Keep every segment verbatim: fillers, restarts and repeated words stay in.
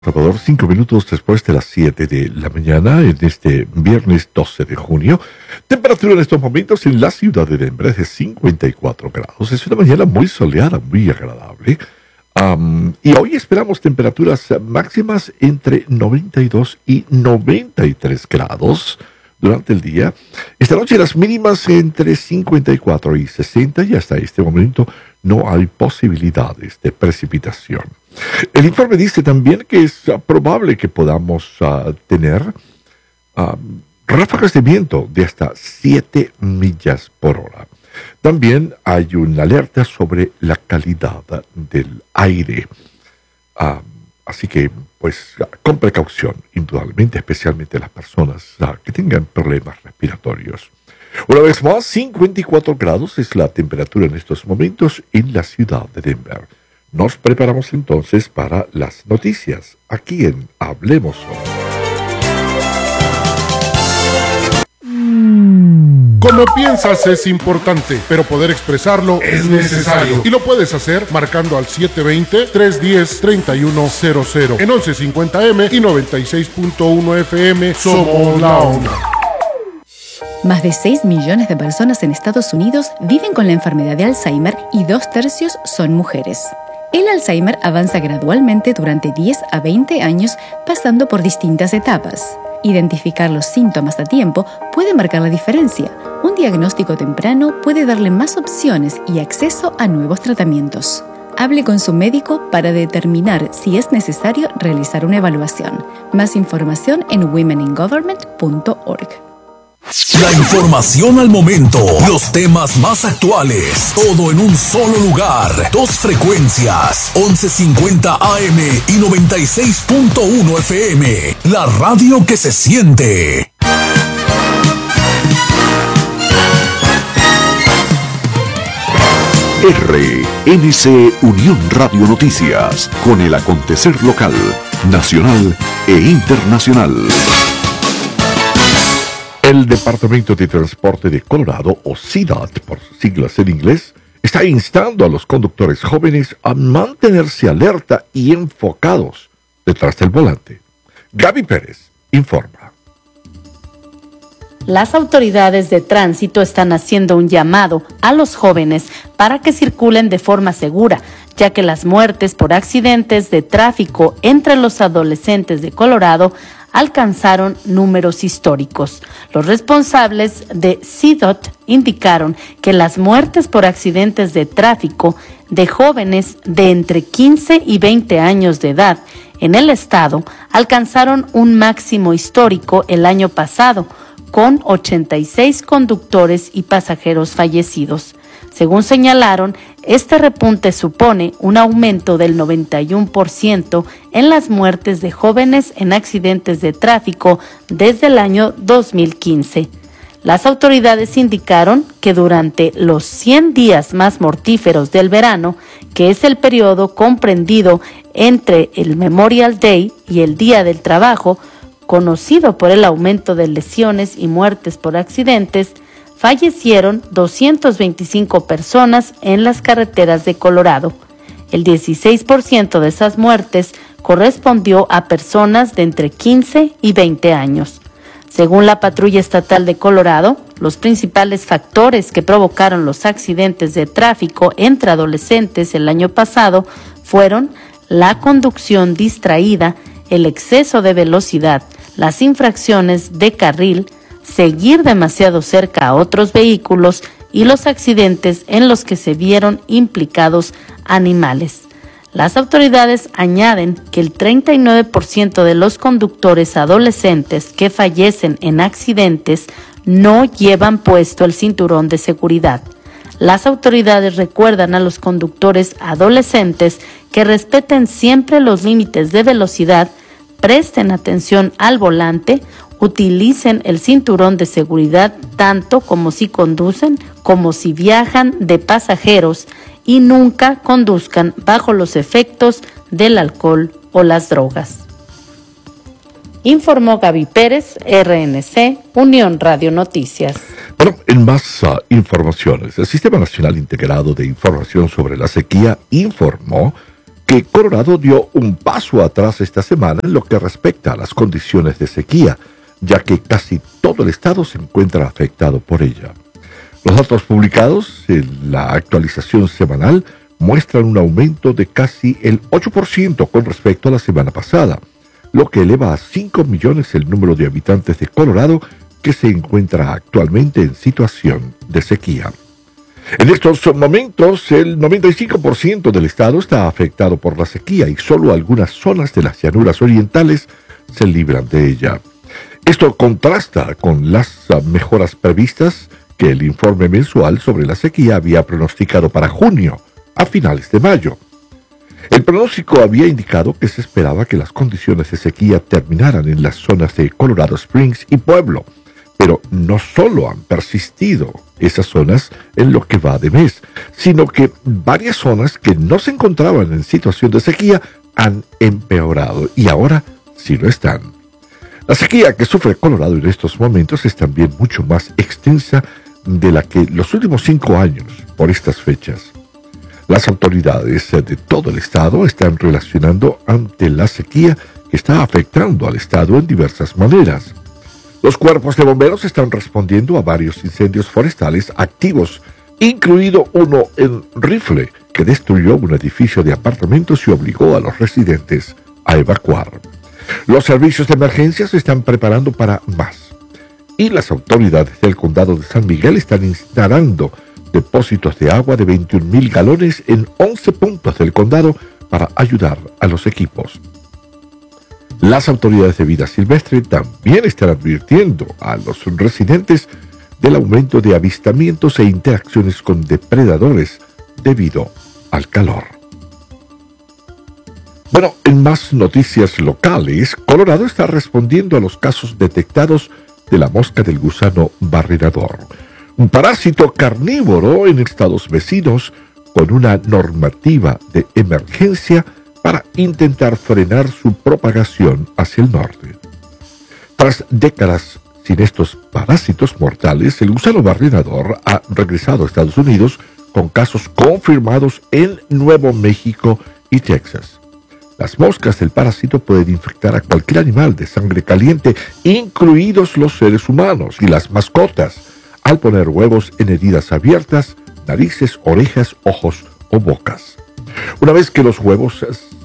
Salvador, cinco minutos después de las siete de la mañana, en este viernes doce de junio. Temperatura en estos momentos en la ciudad de Denver es de cincuenta y cuatro grados. Es una mañana muy soleada, muy agradable. Um, y hoy esperamos temperaturas máximas entre noventa y dos y noventa y tres grados durante el día. Esta noche las mínimas entre cincuenta y cuatro y sesenta, y hasta este momento no hay posibilidades de precipitación. El informe dice también que es uh, probable que podamos uh, tener uh, ráfagas de viento de hasta siete millas por hora. También hay una alerta sobre la calidad del aire. Uh, así que, pues, uh, con precaución, indudablemente, especialmente las personas uh, que tengan problemas respiratorios. Una vez más, cincuenta y cuatro grados es la temperatura en estos momentos en la ciudad de Denver. Nos preparamos entonces para las noticias, aquí en Hablemos Hoy. Como piensas es importante, pero poder expresarlo es necesario. Y lo puedes hacer marcando al siete dos cero, tres uno cero, tres uno cero cero. En once cincuenta eme y noventa y seis punto uno efe eme somos la onda. Más de seis millones de personas en Estados Unidos viven con la enfermedad de Alzheimer y dos tercios son mujeres. El Alzheimer avanza gradualmente durante diez a veinte años, pasando por distintas etapas. Identificar los síntomas a tiempo puede marcar la diferencia. Un diagnóstico temprano puede darle más opciones y acceso a nuevos tratamientos. Hable con su médico para determinar si es necesario realizar una evaluación. Más información en women in government punto org. La información al momento, los temas más actuales, todo en un solo lugar. Dos frecuencias, once cincuenta A M y noventa y seis punto uno F M. La radio que se siente. R N C Unión Radio Noticias, con el acontecer local, nacional e internacional. El Departamento de Transporte de Colorado, o C D O T por sus siglas en inglés, está instando a los conductores jóvenes a mantenerse alerta y enfocados detrás del volante. Gaby Pérez informa. Las autoridades de tránsito están haciendo un llamado a los jóvenes para que circulen de forma segura, ya que las muertes por accidentes de tráfico entre los adolescentes de Colorado alcanzaron números históricos. Los responsables de C D O T indicaron que las muertes por accidentes de tráfico de jóvenes de entre quince y veinte años de edad en el estado alcanzaron un máximo histórico el año pasado, con ochenta y seis conductores y pasajeros fallecidos. Según señalaron, este repunte supone un aumento del noventa y uno por ciento en las muertes de jóvenes en accidentes de tráfico desde el año dos mil quince. Las autoridades indicaron que durante los cien días más mortíferos del verano, que es el periodo comprendido entre el Memorial Day y el Día del Trabajo, conocido por el aumento de lesiones y muertes por accidentes, fallecieron doscientas veinticinco personas en las carreteras de Colorado. El dieciséis por ciento de esas muertes correspondió a personas de entre quince y veinte años. Según la Patrulla Estatal de Colorado, los principales factores que provocaron los accidentes de tráfico entre adolescentes el año pasado fueron la conducción distraída, el exceso de velocidad, las infracciones de carril, seguir demasiado cerca a otros vehículos y los accidentes en los que se vieron implicados animales. Las autoridades añaden que el treinta y nueve por ciento de los conductores adolescentes que fallecen en accidentes no llevan puesto el cinturón de seguridad. Las autoridades recuerdan a los conductores adolescentes que respeten siempre los límites de velocidad, presten atención al volante, utilicen el cinturón de seguridad tanto como si conducen como si viajan de pasajeros y nunca conduzcan bajo los efectos del alcohol o las drogas. Informó Gaby Pérez, R N C, Unión Radio Noticias. Bueno, en más uh, informaciones, el Sistema Nacional Integrado de Información sobre la Sequía informó que Colorado dio un paso atrás esta semana en lo que respecta a las condiciones de sequía, ya que casi todo el estado se encuentra afectado por ella. Los datos publicados en la actualización semanal muestran un aumento de casi el ocho por ciento con respecto a la semana pasada, lo que eleva a cinco millones el número de habitantes de Colorado que se encuentra actualmente en situación de sequía. En estos momentos, el noventa y cinco por ciento del estado está afectado por la sequía y solo algunas zonas de las llanuras orientales se libran de ella. Esto contrasta con las mejoras previstas que el informe mensual sobre la sequía había pronosticado para junio, a finales de mayo. El pronóstico había indicado que se esperaba que las condiciones de sequía terminaran en las zonas de Colorado Springs y Pueblo, pero no solo han persistido esas zonas en lo que va de mes, sino que varias zonas que no se encontraban en situación de sequía han empeorado y ahora sí lo están. La sequía que sufre Colorado en estos momentos es también mucho más extensa de la que los últimos cinco años por estas fechas. Las autoridades de todo el estado están relacionando ante la sequía que está afectando al estado en diversas maneras. Los cuerpos de bomberos están respondiendo a varios incendios forestales activos, incluido uno en Rifle, que destruyó un edificio de apartamentos y obligó a los residentes a evacuar. Los servicios de emergencia se están preparando para más, y las autoridades del condado de San Miguel están instalando depósitos de agua de veintiún mil galones en once puntos del condado para ayudar a los equipos. Las autoridades de vida silvestre también están advirtiendo a los residentes del aumento de avistamientos e interacciones con depredadores debido al calor. Bueno, en más noticias locales, Colorado está respondiendo a los casos detectados de la mosca del gusano barrenador, un parásito carnívoro en estados vecinos con una normativa de emergencia para intentar frenar su propagación hacia el norte. Tras décadas sin estos parásitos mortales, el gusano barrenador ha regresado a Estados Unidos con casos confirmados en Nuevo México y Texas. Las moscas del parásito pueden infectar a cualquier animal de sangre caliente, incluidos los seres humanos y las mascotas, al poner huevos en heridas abiertas, narices, orejas, ojos o bocas. Una vez que los huevos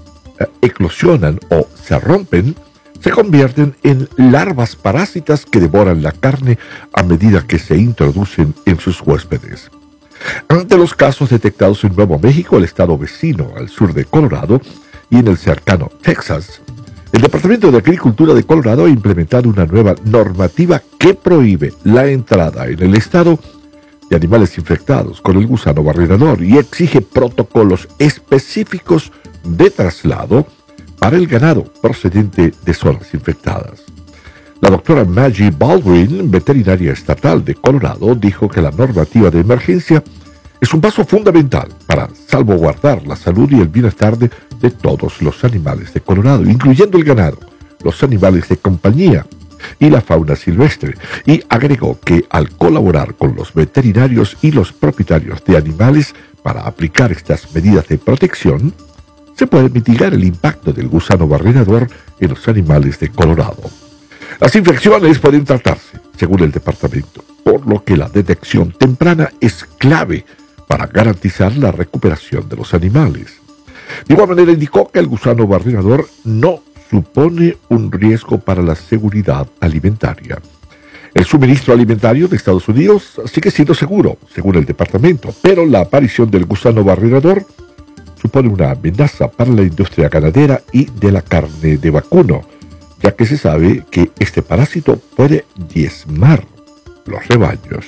eclosionan o se rompen, se convierten en larvas parásitas que devoran la carne a medida que se introducen en sus huéspedes. Ante los casos detectados en Nuevo México, el estado vecino al sur de Colorado, y en el cercano Texas, el Departamento de Agricultura de Colorado ha implementado una nueva normativa que prohíbe la entrada en el estado de animales infectados con el gusano barrenador y exige protocolos específicos de traslado para el ganado procedente de zonas infectadas. La doctora Maggie Baldwin, veterinaria estatal de Colorado, dijo que la normativa de emergencia es un paso fundamental para salvaguardar la salud y el bienestar de, de todos los animales de Colorado, incluyendo el ganado, los animales de compañía y la fauna silvestre, y agregó que al colaborar con los veterinarios y los propietarios de animales para aplicar estas medidas de protección, se puede mitigar el impacto del gusano barrenador en los animales de Colorado. Las infecciones pueden tratarse, según el departamento, por lo que la detección temprana es clave para garantizar la recuperación de los animales. De igual manera, indicó que el gusano barrenador no supone un riesgo para la seguridad alimentaria. El suministro alimentario de Estados Unidos sigue siendo seguro, según el departamento, pero la aparición del gusano barrenador supone una amenaza para la industria ganadera y de la carne de vacuno, ya que se sabe que este parásito puede diezmar los rebaños.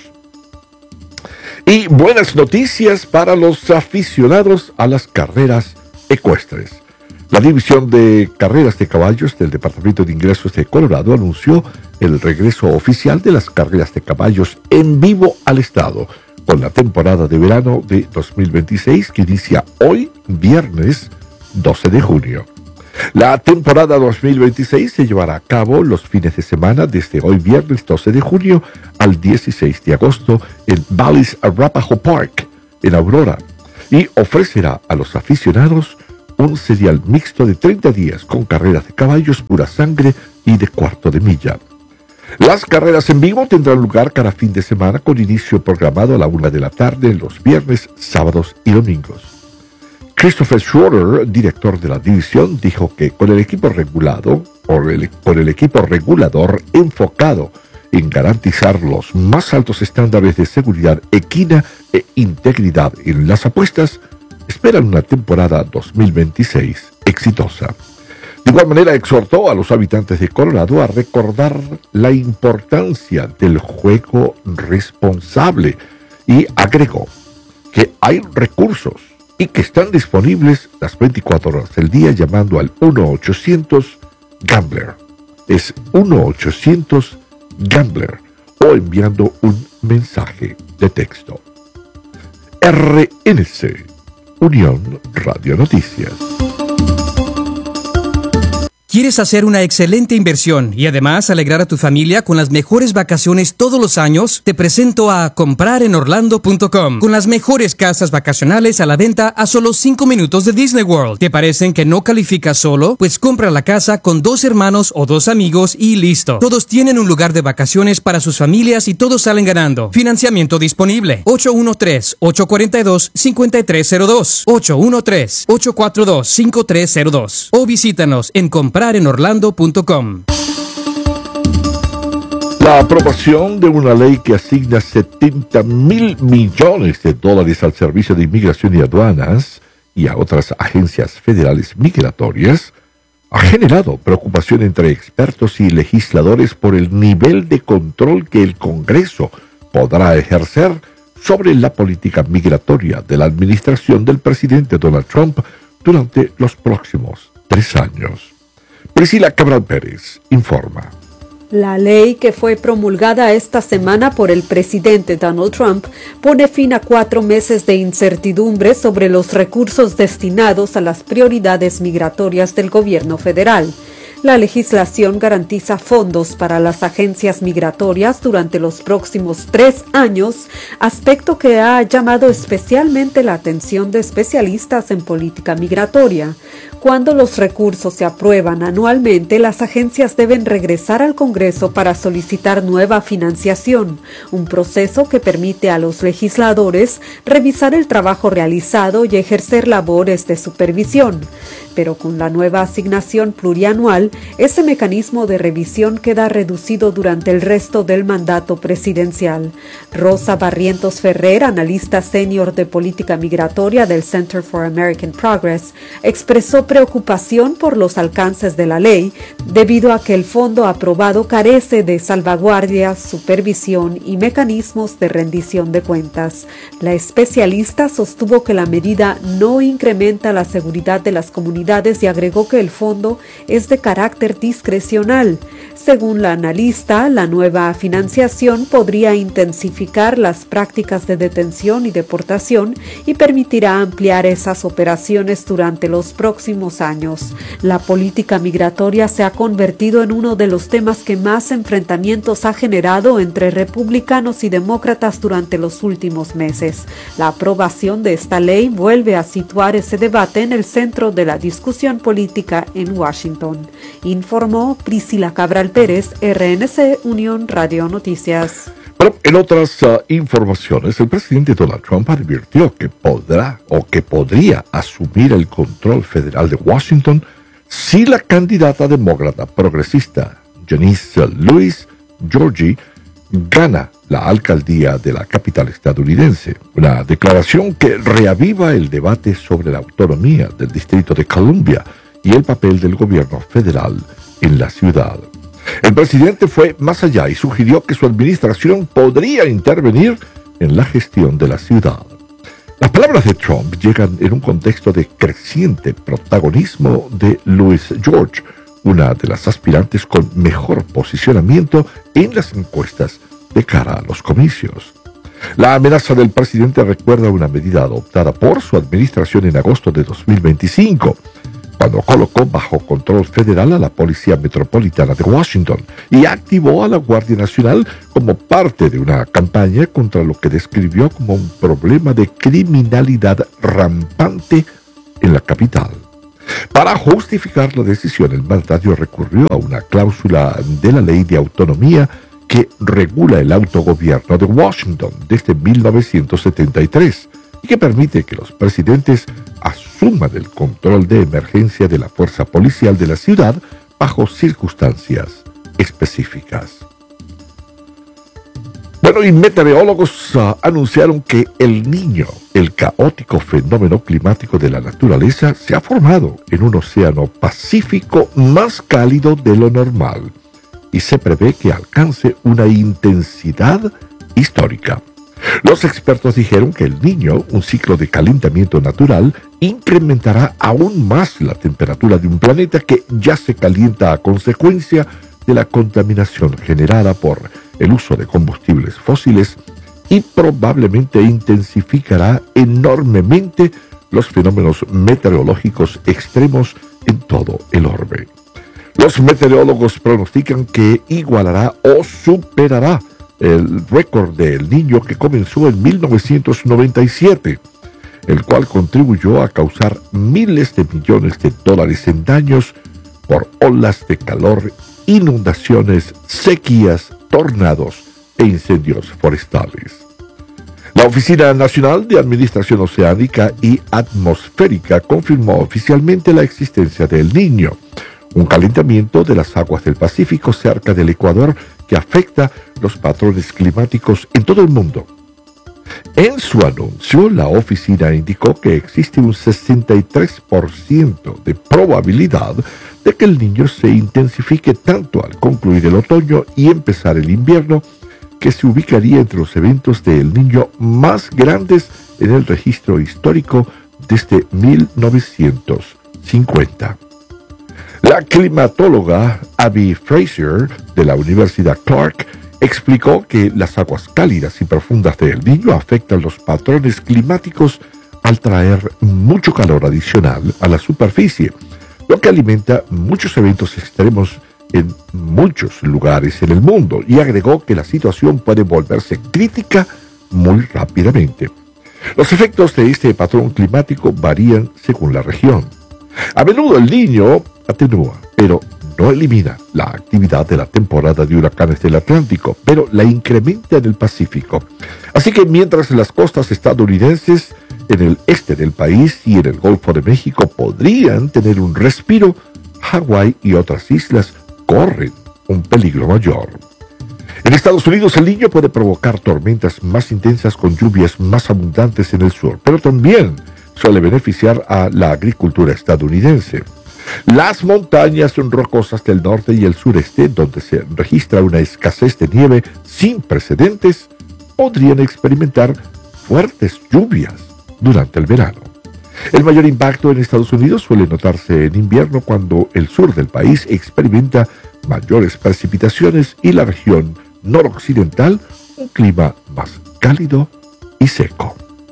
Y buenas noticias para los aficionados a las carreras ecuestres. La División de Carreras de Caballos del Departamento de Ingresos de Colorado anunció el regreso oficial de las carreras de caballos en vivo al estado, con la temporada de verano de dos mil veintiséis que inicia hoy, viernes doce de junio. La temporada dos mil veintiséis se llevará a cabo los fines de semana desde hoy viernes doce de junio al dieciséis de agosto en Bally's Arapahoe Park, en Aurora, y ofrecerá a los aficionados un serial mixto de treinta días con carreras de caballos, pura sangre y de cuarto de milla. Las carreras en vivo tendrán lugar cada fin de semana con inicio programado a la una de la tarde los viernes, sábados y domingos. Christopher Schroeder, director de la división, dijo que con el equipo regulado, o el, con el equipo regulador enfocado en garantizar los más altos estándares de seguridad equina e integridad en las apuestas, esperan una temporada dos mil veintiséis exitosa. De igual manera, exhortó a los habitantes de Colorado a recordar la importancia del juego responsable y agregó que hay recursos y que están disponibles las veinticuatro horas del día llamando al uno ochocientos gambler. Es uno ochocientos gambler o enviando un mensaje de texto. R N C, Unión Radio Noticias. ¿Quieres hacer una excelente inversión y además alegrar a tu familia con las mejores vacaciones todos los años? Te presento a comprar en orlando punto com, con las mejores casas vacacionales a la venta a solo cinco minutos de Disney World. ¿Te parecen que no calificas solo? Pues compra la casa con dos hermanos o dos amigos y listo. Todos tienen un lugar de vacaciones para sus familias y todos salen ganando. Financiamiento disponible. ocho uno tres, ocho cuatro dos, cinco tres cero dos. ocho uno tres, ocho cuatro dos, cinco tres cero dos. O visítanos en comprar en orlando punto com. La aprobación de una ley que asigna setenta mil millones de dólares al Servicio de Inmigración y Aduanas y a otras agencias federales migratorias ha generado preocupación entre expertos y legisladores por el nivel de control que el Congreso podrá ejercer sobre la política migratoria de la administración del presidente Donald Trump durante los próximos tres años. Priscila Cabral Pérez informa. La ley que fue promulgada esta semana por el presidente Donald Trump pone fin a cuatro meses de incertidumbre sobre los recursos destinados a las prioridades migratorias del gobierno federal. La legislación garantiza fondos para las agencias migratorias durante los próximos tres años, aspecto que ha llamado especialmente la atención de especialistas en política migratoria. Cuando los recursos se aprueban anualmente, las agencias deben regresar al Congreso para solicitar nueva financiación, un proceso que permite a los legisladores revisar el trabajo realizado y ejercer labores de supervisión. Pero con la nueva asignación plurianual, ese mecanismo de revisión queda reducido durante el resto del mandato presidencial. Rosa Barrientos Ferrer, analista senior de política migratoria del Center for American Progress, expresó preocupación por los alcances de la ley debido a que el fondo aprobado carece de salvaguardias, supervisión y mecanismos de rendición de cuentas. La especialista sostuvo que la medida no incrementa la seguridad de las comunidades y agregó que el fondo es de carácter discrecional. Según la analista, la nueva financiación podría intensificar las prácticas de detención y deportación y permitirá ampliar esas operaciones durante los próximos años. La política migratoria se ha convertido en uno de los temas que más enfrentamientos ha generado entre republicanos y demócratas durante los últimos meses. La aprobación de esta ley vuelve a situar ese debate en el centro de la discusión política en Washington. Informó Priscila Cabral Pérez, R N C, Unión Radio Noticias. Bueno, en otras uh, informaciones, el presidente Donald Trump advirtió que podrá o que podría asumir el control federal de Washington si la candidata demócrata progresista Janice Louis Georgi gana la alcaldía de la capital estadounidense. Una declaración que reaviva el debate sobre la autonomía del Distrito de Columbia y el papel del gobierno federal en la ciudad. El presidente fue más allá y sugirió que su administración podría intervenir en la gestión de la ciudad. Las palabras de Trump llegan en un contexto de creciente protagonismo de Louis George, una de las aspirantes con mejor posicionamiento en las encuestas de cara a los comicios. La amenaza del presidente recuerda una medida adoptada por su administración en agosto de dos mil veinticinco, cuando colocó bajo control federal a la Policía Metropolitana de Washington y activó a la Guardia Nacional como parte de una campaña contra lo que describió como un problema de criminalidad rampante en la capital. Para justificar la decisión, el mandatario recurrió a una cláusula de la Ley de Autonomía que regula el autogobierno de Washington desde mil novecientos setenta y tres y que permite que los presidentes asuman el control de emergencia de la fuerza policial de la ciudad bajo circunstancias específicas. Bueno, y meteorólogos uh, anunciaron que el Niño, el caótico fenómeno climático de la naturaleza, se ha formado en un océano Pacífico más cálido de lo normal y se prevé que alcance una intensidad histórica. Los expertos dijeron que el Niño, un ciclo de calentamiento natural, incrementará aún más la temperatura de un planeta que ya se calienta a consecuencia de la contaminación generada por el uso de combustibles fósiles y probablemente intensificará enormemente los fenómenos meteorológicos extremos en todo el orbe. Los meteorólogos pronostican que igualará o superará el récord del Niño que comenzó en mil novecientos noventa y siete, el cual contribuyó a causar miles de millones de dólares en daños por olas de calor, inundaciones, sequías, tornados e incendios forestales. La Oficina Nacional de Administración Oceánica y Atmosférica confirmó oficialmente la existencia del Niño, un calentamiento de las aguas del Pacífico cerca del Ecuador que afecta los patrones climáticos en todo el mundo. En su anuncio, la oficina indicó que existe un sesenta y tres por ciento de probabilidad de que el Niño se intensifique tanto al concluir el otoño y empezar el invierno, que se ubicaría entre los eventos del Niño más grandes en el registro histórico desde mil novecientos cincuenta. La climatóloga Abby Fraser de la Universidad Clark explicó que las aguas cálidas y profundas del Niño afectan los patrones climáticos al traer mucho calor adicional a la superficie, lo que alimenta muchos eventos extremos en muchos lugares en el mundo, y agregó que la situación puede volverse crítica muy rápidamente. Los efectos de este patrón climático varían según la región. A menudo el Niño atenúa, pero no elimina la actividad de la temporada de huracanes del Atlántico, pero la incrementa en el Pacífico. Así que mientras las costas estadounidenses, en el este del país y en el Golfo de México podrían tener un respiro, Hawái y otras islas corren un peligro mayor. En Estados Unidos, el Niño puede provocar tormentas más intensas con lluvias más abundantes en el sur, pero también suele beneficiar a la agricultura estadounidense. Las montañas rocosas del norte y el sureste, donde se registra una escasez de nieve sin precedentes, podrían experimentar fuertes lluvias durante el verano. El mayor impacto en Estados Unidos suele notarse en invierno, cuando el sur del país experimenta mayores precipitaciones y la región noroccidental un clima más cálido y seco.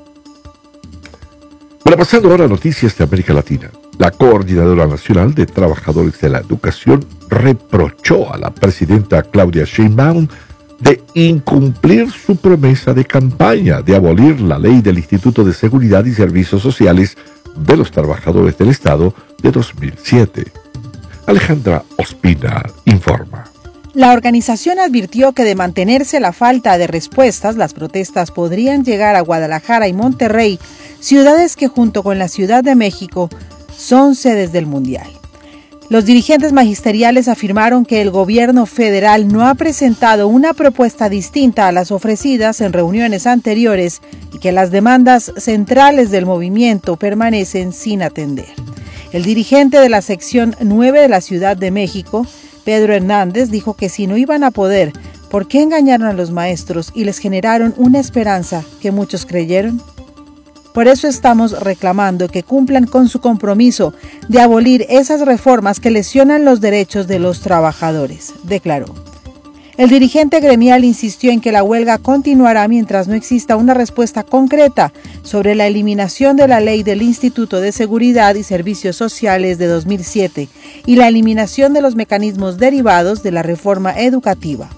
Bueno, pasando ahora a noticias de América Latina. La Coordinadora Nacional de Trabajadores de la Educación reprochó a la presidenta Claudia Sheinbaum de incumplir su promesa de campaña de abolir la ley del Instituto de Seguridad y Servicios Sociales de los Trabajadores del Estado de dos mil siete. Alejandra Ospina informa. La organización advirtió que de mantenerse la falta de respuestas, las protestas podrían llegar a Guadalajara y Monterrey, ciudades que junto con la Ciudad de México son sedes del Mundial. Los dirigentes magisteriales afirmaron que el gobierno federal no ha presentado una propuesta distinta a las ofrecidas en reuniones anteriores y que las demandas centrales del movimiento permanecen sin atender. El dirigente de la sección nueve de la Ciudad de México, Pedro Hernández, dijo que si no iban a poder, ¿por qué engañaron a los maestros y les generaron una esperanza que muchos creyeron? Por eso estamos reclamando que cumplan con su compromiso de abolir esas reformas que lesionan los derechos de los trabajadores, declaró. El dirigente gremial insistió en que la huelga continuará mientras no exista una respuesta concreta sobre la eliminación de la ley del Instituto de Seguridad y Servicios Sociales de dos mil siete y la eliminación de los mecanismos derivados de la reforma educativa.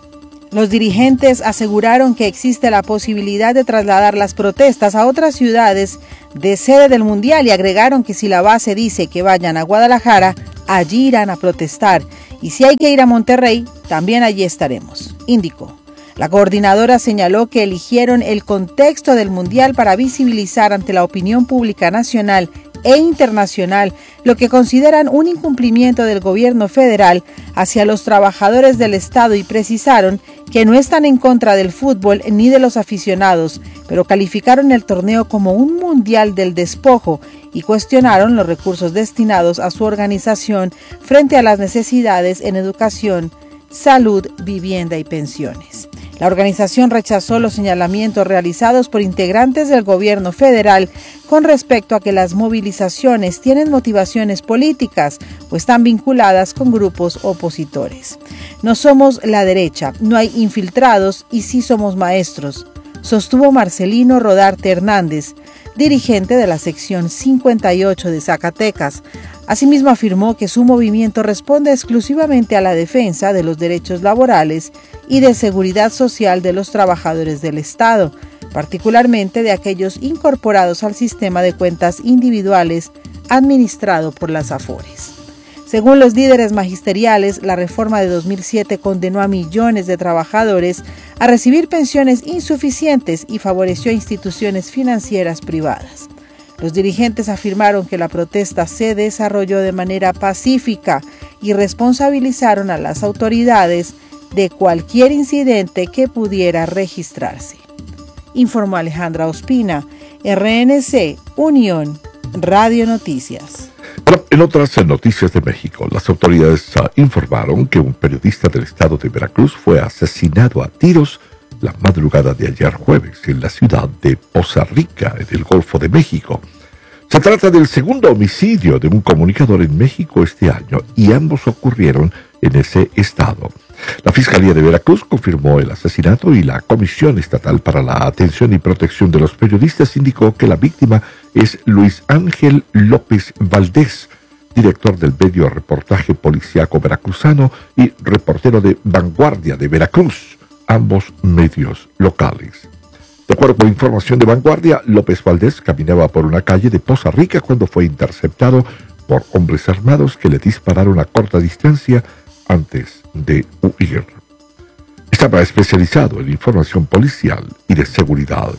Los dirigentes aseguraron que existe la posibilidad de trasladar las protestas a otras ciudades de sede del Mundial y agregaron que si la base dice que vayan a Guadalajara, allí irán a protestar. Y si hay que ir a Monterrey, también allí estaremos, indicó. La coordinadora señaló que eligieron el contexto del Mundial para visibilizar ante la opinión pública nacional e internacional lo que consideran un incumplimiento del gobierno federal hacia los trabajadores del Estado y precisaron que no están en contra del fútbol ni de los aficionados, pero calificaron el torneo como un mundial del despojo y cuestionaron los recursos destinados a su organización frente a las necesidades en educación, salud, vivienda y pensiones. La organización rechazó los señalamientos realizados por integrantes del gobierno federal con respecto a que las movilizaciones tienen motivaciones políticas o están vinculadas con grupos opositores. No somos la derecha, no hay infiltrados y sí somos maestros, sostuvo Marcelino Rodarte Hernández, dirigente de la sección cincuenta y ocho de Zacatecas. Asimismo afirmó que su movimiento responde exclusivamente a la defensa de los derechos laborales y de seguridad social de los trabajadores del Estado, particularmente de aquellos incorporados al sistema de cuentas individuales administrado por las AFORES. Según los líderes magisteriales, la reforma de dos mil siete condenó a millones de trabajadores a recibir pensiones insuficientes y favoreció a instituciones financieras privadas. Los dirigentes afirmaron que la protesta se desarrolló de manera pacífica y responsabilizaron a las autoridades de cualquier incidente que pudiera registrarse. Informó Alejandra Ospina, R N C, Unión, Radio Noticias. En otras noticias de México, las autoridades uh, informaron que un periodista del estado de Veracruz fue asesinado a tiros la madrugada de ayer jueves en la ciudad de Poza Rica, en el Golfo de México. Se trata del segundo homicidio de un comunicador en México este año y ambos ocurrieron en ese estado. La Fiscalía de Veracruz confirmó el asesinato y la Comisión Estatal para la Atención y Protección de los Periodistas indicó que la víctima es Luis Ángel López Valdés, director del medio Reportaje Policiaco Veracruzano y reportero de Vanguardia de Veracruz, ambos medios locales. De acuerdo con información de Vanguardia, López Valdés caminaba por una calle de Poza Rica cuando fue interceptado por hombres armados que le dispararon a corta distancia antes de huir. Estaba especializado en información policial y de seguridad.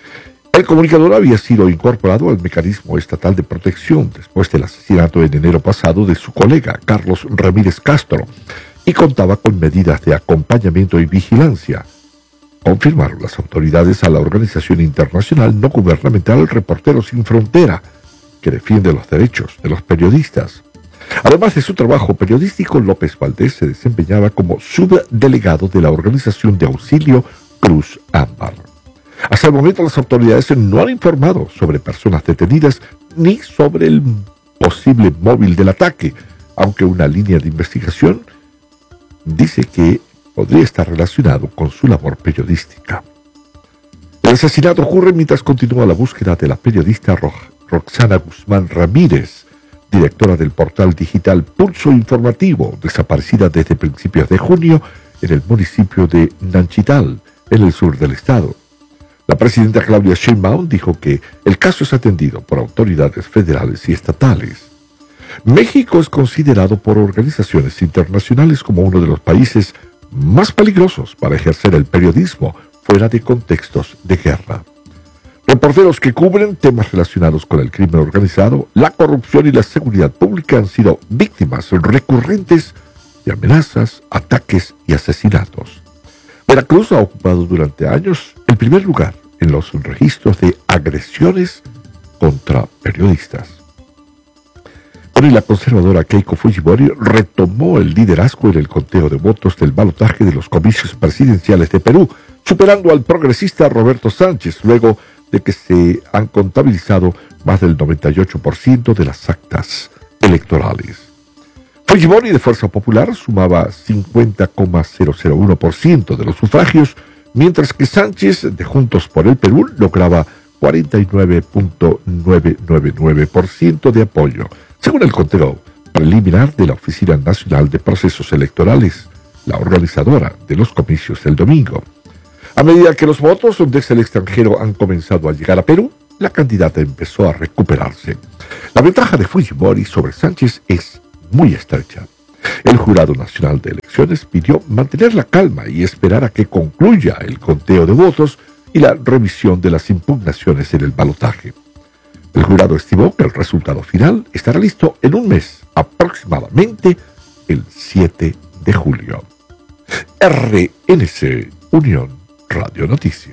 El comunicador había sido incorporado al mecanismo estatal de protección después del asesinato en enero pasado de su colega Carlos Ramírez Castro y contaba con medidas de acompañamiento y vigilancia. Confirmaron las autoridades a la organización internacional no gubernamental Reporteros Sin Frontera, que defiende los derechos de los periodistas. Además de su trabajo periodístico, López Valdés se desempeñaba como subdelegado de la organización de auxilio Cruz Ámbar. Hasta el momento las autoridades no han informado sobre personas detenidas ni sobre el posible móvil del ataque, aunque una línea de investigación dice que podría estar relacionado con su labor periodística. El asesinato ocurre mientras continúa la búsqueda de la periodista Ro- Roxana Guzmán Ramírez, directora del portal digital Pulso Informativo, desaparecida desde principios de junio en el municipio de Nanchital, en el sur del estado. La presidenta Claudia Sheinbaum dijo que el caso es atendido por autoridades federales y estatales. México es considerado por organizaciones internacionales como uno de los países más peligrosos para ejercer el periodismo fuera de contextos de guerra. Reporteros que cubren temas relacionados con el crimen organizado, la corrupción y la seguridad pública han sido víctimas recurrentes de amenazas, ataques y asesinatos. Veracruz ha ocupado durante años el primer lugar en los registros de agresiones contra periodistas. Y la conservadora Keiko Fujimori retomó el liderazgo en el conteo de votos del balotaje de los comicios presidenciales de Perú, superando al progresista Roberto Sánchez, luego de que se han contabilizado más del noventa y ocho por ciento de las actas electorales. Fujimori de Fuerza Popular sumaba cincuenta coma cero cero uno por ciento de los sufragios, mientras que Sánchez de Juntos por el Perú lograba cuarenta y nueve coma novecientos noventa y nueve por ciento de apoyo, según el conteo preliminar de la Oficina Nacional de Procesos Electorales, la organizadora de los comicios del domingo. A medida que los votos desde el extranjero han comenzado a llegar a Perú, la candidata empezó a recuperarse. La ventaja de Fujimori sobre Sánchez es muy estrecha. El Jurado Nacional de Elecciones pidió mantener la calma y esperar a que concluya el conteo de votos y la revisión de las impugnaciones en el balotaje. El jurado estimó que el resultado final estará listo en un mes, aproximadamente el siete de julio. R N C, Unión Radio Noticias.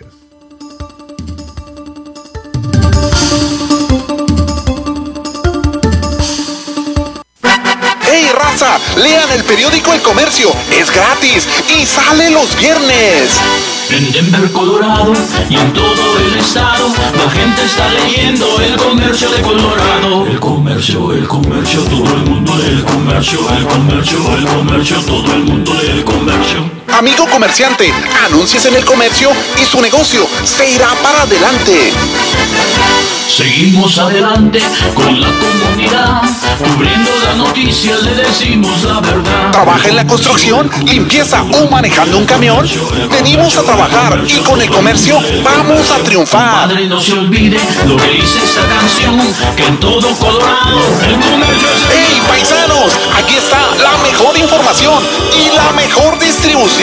¡Hey, raza! Lean el periódico El Comercio. Es gratis y sale los viernes. En Denver, Colorado y en todo el estado, la gente está leyendo El Comercio de Colorado. El comercio, el comercio, todo el mundo lee El Comercio. El comercio, el comercio, todo el mundo lee El Comercio. Amigo comerciante, anúnciese en El Comercio y su negocio se irá para adelante. Seguimos adelante con la comunidad, cubriendo las noticias, le decimos la verdad. ¿Trabaja en la construcción, limpieza o manejando un camión? Venimos a trabajar y con El Comercio vamos a triunfar. Padre, no se olvide lo que dice esta canción, que en todo Colorado El Comercio es... ¡Hey, paisanos! Aquí está la mejor información y la mejor distribución.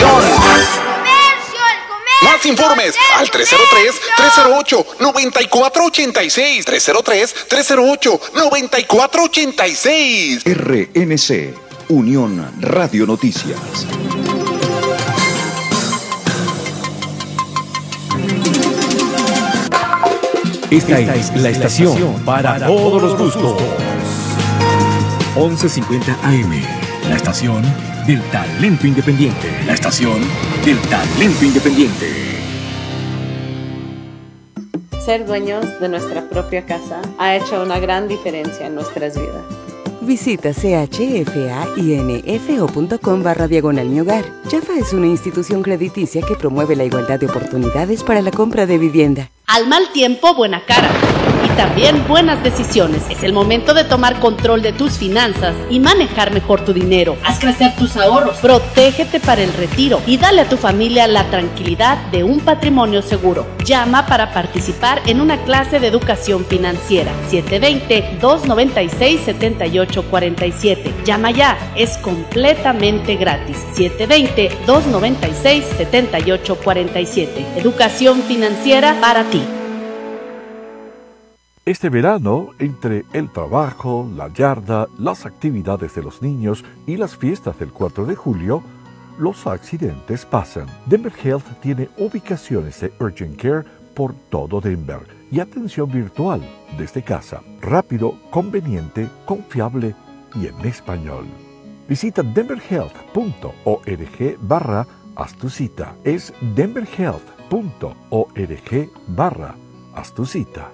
Más informes al tres cero tres, tres cero ocho, nueve cuatro ocho seis. tres cero tres, tres cero ocho, nueve cuatro ocho seis. R N C, Unión Radio Noticias. Esta es la estación para todos los gustos. once cincuenta A M, la estación del talento independiente. La estación del talento independiente. Ser dueños de nuestra propia casa ha hecho una gran diferencia en nuestras vidas. Visita chfainfo.com barra diagonal mi hogar. Chafa es una institución crediticia que promueve la igualdad de oportunidades para la compra de vivienda. Al mal tiempo, buena cara. Y también buenas decisiones. Es el momento de tomar control de tus finanzas y manejar mejor tu dinero. Haz crecer tus ahorros. Protégete para el retiro y dale a tu familia la tranquilidad de un patrimonio seguro. Llama para participar en una clase de educación financiera. siete dos cero, dos nueve seis, siete ocho cuatro siete. Llama ya. Es completamente gratis. siete dos cero, dos nueve seis, siete ocho cuatro siete. Educación financiera para ti. Este verano, entre el trabajo, la yarda, las actividades de los niños y las fiestas del cuatro de julio, los accidentes pasan. Denver Health tiene ubicaciones de Urgent Care por todo Denver y atención virtual desde casa. Rápido, conveniente, confiable y en español. Visita denverhealth.org barra haz tu cita. Es denverhealth.org barra haz tu cita.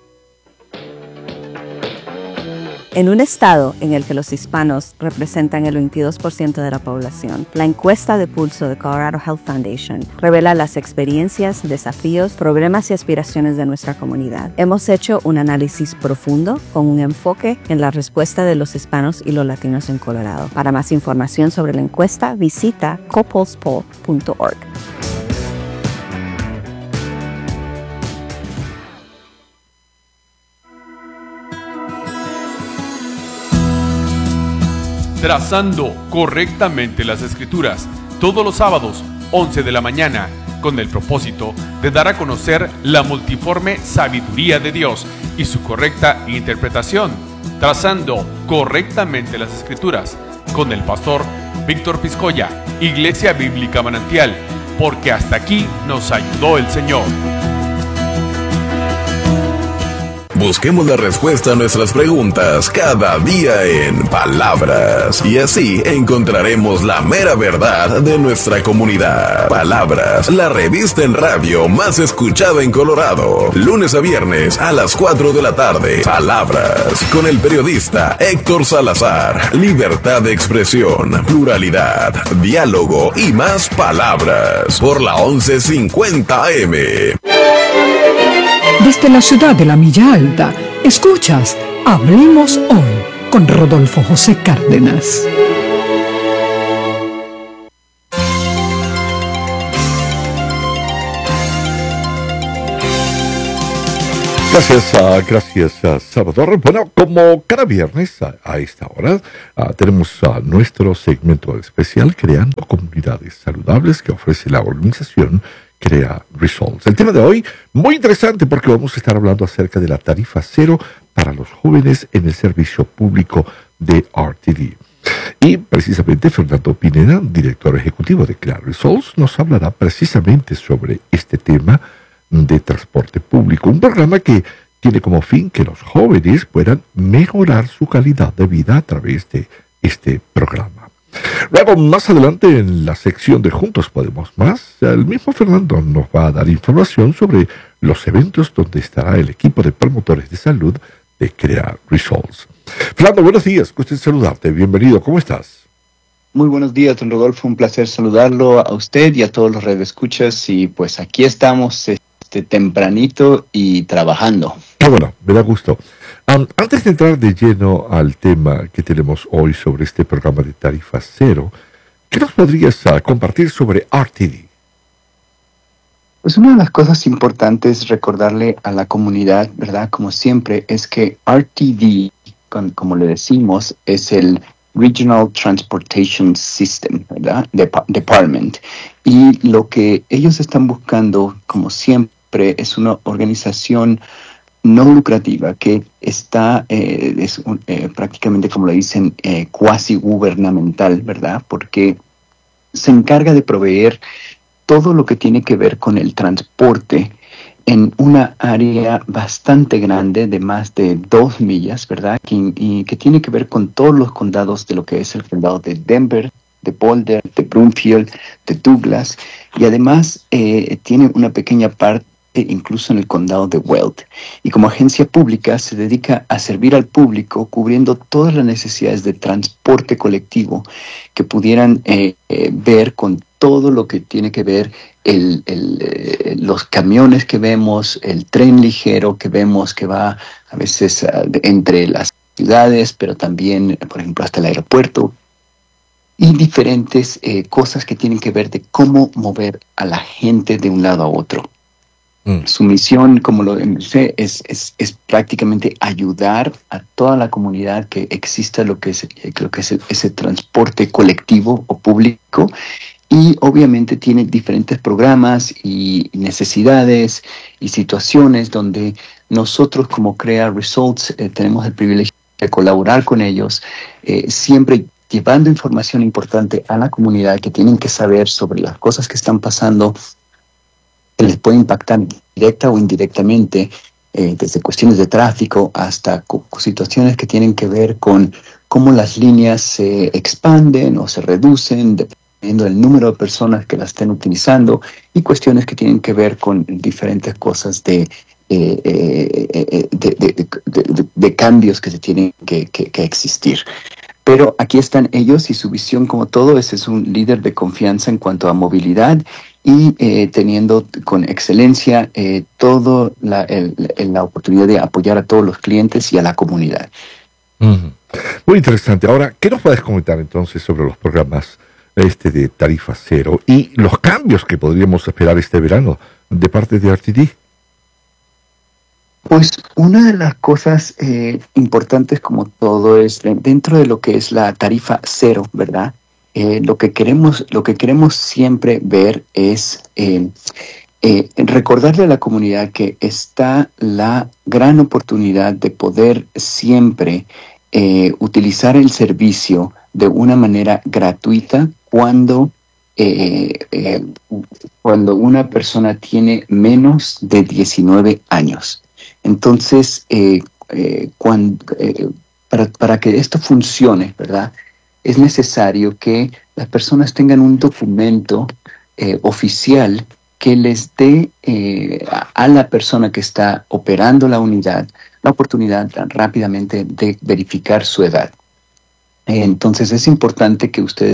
En un estado en el que los hispanos representan el veintidós por ciento de la población, la encuesta de pulso de Colorado Health Foundation revela las experiencias, desafíos, problemas y aspiraciones de nuestra comunidad. Hemos hecho un análisis profundo con un enfoque en la respuesta de los hispanos y los latinos en Colorado. Para más información sobre la encuesta, visita copulsepoll punto org. Trazando correctamente las Escrituras, todos los sábados, once de la mañana, con el propósito de dar a conocer la multiforme sabiduría de Dios y su correcta interpretación. Trazando correctamente las Escrituras, con el pastor Víctor Piscoya, Iglesia Bíblica Manantial, porque hasta aquí nos ayudó el Señor. Busquemos la respuesta a nuestras preguntas cada día en Palabras, y así encontraremos la mera verdad de nuestra comunidad. Palabras, la revista en radio más escuchada en Colorado, lunes a viernes a las cuatro de la tarde. Palabras, con el periodista Héctor Salazar. Libertad de expresión, pluralidad, diálogo y más palabras, por la once cincuenta A M. Desde la ciudad de la Milla Alta, escuchas Hablemos Hoy con Rodolfo José Cárdenas. Gracias, uh, gracias uh, Salvador. Bueno, como cada viernes a, a esta hora uh, tenemos uh, nuestro segmento especial Creando Comunidades Saludables que ofrece la organización Crea Results. El tema de hoy, muy interesante porque vamos a estar hablando acerca de la tarifa cero para los jóvenes en el servicio público de R T D. Y precisamente Fernando Pineda, director ejecutivo de Crea Results, nos hablará precisamente sobre este tema de transporte público, un programa que tiene como fin que los jóvenes puedan mejorar su calidad de vida a través de este programa. Luego, más adelante en la sección de Juntos Podemos Más, el mismo Fernando nos va a dar información sobre los eventos donde estará el equipo de promotores de salud de Crea Results. Fernando, buenos días, gusto en saludarte, bienvenido, ¿cómo estás? Muy buenos días, don Rodolfo, un placer saludarlo a usted y a todos los radioescuchas, y pues aquí estamos este, tempranito y trabajando. Qué bueno, me da gusto. Um, antes de entrar de lleno al tema que tenemos hoy sobre este programa de tarifa cero, ¿qué nos podrías uh, compartir sobre R T D? Pues una de las cosas importantes recordarle a la comunidad, ¿verdad? Como siempre, es que R T D, con, como le decimos, es el Regional Transportation System, ¿verdad? Dep- Department. Y lo que ellos están buscando, como siempre, es una organización no lucrativa que está eh, es un, eh, prácticamente, como le dicen, eh, cuasi gubernamental, ¿verdad? Porque se encarga de proveer todo lo que tiene que ver con el transporte en una área bastante grande de más de dos millas, ¿verdad? Que, y que tiene que ver con todos los condados de lo que es el condado de Denver, de Boulder, de Broomfield, de Douglas, y además eh, tiene una pequeña parte incluso en el condado de Weld. Y como agencia pública se dedica a servir al público cubriendo todas las necesidades de transporte colectivo que pudieran eh, eh, ver con todo lo que tiene que ver el, el, eh, los camiones que vemos, el tren ligero que vemos que va a veces uh, de, entre las ciudades, pero también, por ejemplo, hasta el aeropuerto, y diferentes eh, cosas que tienen que ver de cómo mover a la gente de un lado a otro. Mm. Su misión, como lo sé, es, es, es prácticamente ayudar a toda la comunidad que exista lo que es, lo que es el, ese transporte colectivo o público, y obviamente tiene diferentes programas y necesidades y situaciones donde nosotros como Crea Results eh, tenemos el privilegio de colaborar con ellos, eh, siempre llevando información importante a la comunidad que tienen que saber sobre las cosas que están pasando, que les puede impactar directa o indirectamente, eh, desde cuestiones de tráfico hasta co- situaciones que tienen que ver con cómo las líneas se expanden o se reducen dependiendo del número de personas que las estén utilizando, y cuestiones que tienen que ver con diferentes cosas de, eh, eh, de, de, de, de, de cambios que se tienen que, que, que existir. Pero aquí están ellos y su visión, como todo, es, es un líder de confianza en cuanto a movilidad y eh, teniendo con excelencia eh, toda la, el, la oportunidad de apoyar a todos los clientes y a la comunidad. Mm-hmm. Muy interesante. Ahora, ¿qué nos puedes comentar entonces sobre los programas este de tarifa cero y los cambios que podríamos esperar este verano de parte de R T D? Pues una de las cosas eh, importantes, como todo, es dentro de lo que es la tarifa cero, ¿verdad? Eh, lo que queremos, lo que queremos siempre ver es eh, eh, recordarle a la comunidad que está la gran oportunidad de poder siempre eh, utilizar el servicio de una manera gratuita cuando eh, eh, cuando una persona tiene menos de diecinueve años. Entonces, eh, eh, cuando, eh, para, para que esto funcione, ¿verdad?, es necesario que las personas tengan un documento eh, oficial que les dé eh, a, a la persona que está operando la unidad la oportunidad rápidamente de verificar su edad. Eh, entonces, es importante que ustedes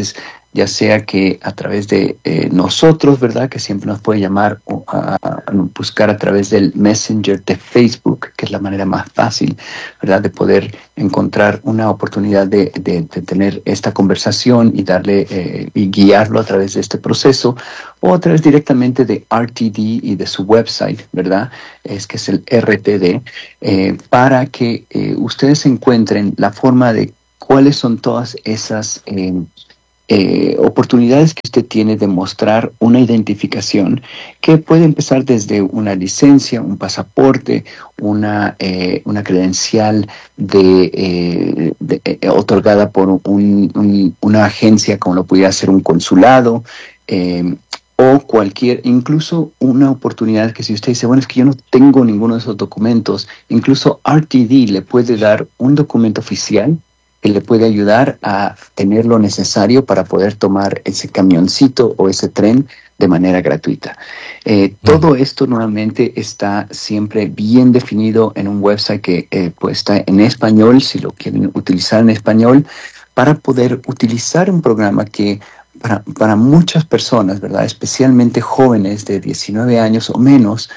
ya sea que a través de eh, nosotros, ¿verdad? Que siempre nos puede llamar o a, a buscar a través del Messenger de Facebook, que es la manera más fácil, ¿verdad? De poder encontrar una oportunidad de, de, de tener esta conversación y darle eh, y guiarlo a través de este proceso, o a través directamente de R T D y de su website, ¿verdad? Es que es el R T D, eh, para que eh, ustedes encuentren la forma de cuáles son todas esas eh, eh, oportunidades que usted tiene de mostrar una identificación que puede empezar desde una licencia, un pasaporte, una, eh, una credencial de, eh, de, eh, otorgada por un, un, una agencia como lo pudiera ser un consulado, eh, o cualquier, incluso una oportunidad que si usted dice, bueno, es que yo no tengo ninguno de esos documentos, incluso R T D le puede dar un documento oficial que le puede ayudar a tener lo necesario para poder tomar ese camioncito o ese tren de manera gratuita. Eh, todo esto nuevamente está siempre bien definido en un website que eh, pues está en español, si lo quieren utilizar en español, para poder utilizar un programa que para, para muchas personas, ¿verdad? Especialmente jóvenes de diecinueve años o menos,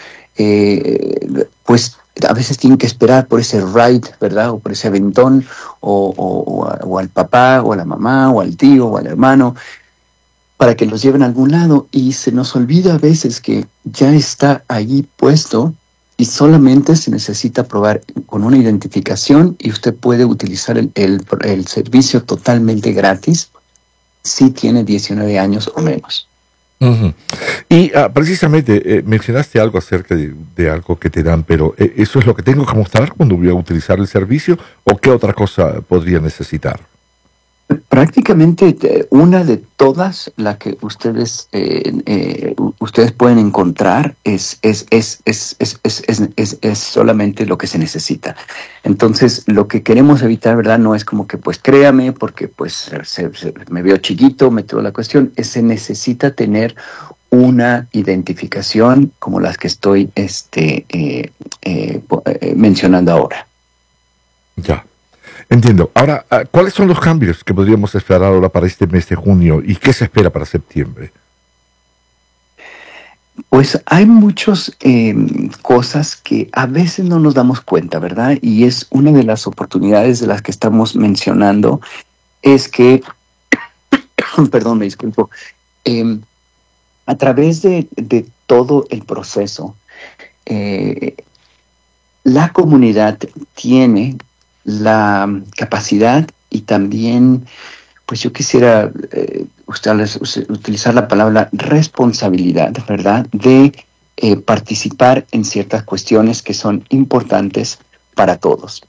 eh, pues a veces tienen que esperar por ese ride, ¿verdad? O por ese aventón, o, o, o al papá, o a la mamá, o al tío, o al hermano, para que los lleven a algún lado. Y se nos olvida a veces que ya está allí puesto y solamente se necesita probar con una identificación y usted puede utilizar el, el, el servicio totalmente gratis si tiene diecinueve años o menos. Uh-huh. Y uh, precisamente eh, mencionaste algo acerca de, de algo que te dan, pero eh, ¿eso es lo que tengo que mostrar cuando voy a utilizar el servicio o qué otra cosa podría necesitar? Prácticamente eh, una de todas las que ustedes eh, eh, ustedes pueden encontrar es es es es, es, es, es, es es solamente lo que se necesita. Entonces, lo que queremos evitar, ¿verdad? No es como que, pues, créame, porque pues se, se, me veo chiquito, me toda la cuestión. Es, se necesita tener una identificación como las que estoy este eh, eh, eh, mencionando ahora. Ya. Entiendo. Ahora, ¿cuáles son los cambios que podríamos esperar ahora para este mes de junio y qué se espera para septiembre? Pues hay muchas eh, cosas que a veces no nos damos cuenta, ¿verdad? Y es una de las oportunidades de las que estamos mencionando, es que, perdón, me disculpo, eh, a través de, de todo el proceso, eh, la comunidad tiene la capacidad y también, pues yo quisiera eh, ustedes, utilizar la palabra responsabilidad, ¿verdad?, de eh, participar en ciertas cuestiones que son importantes para todos.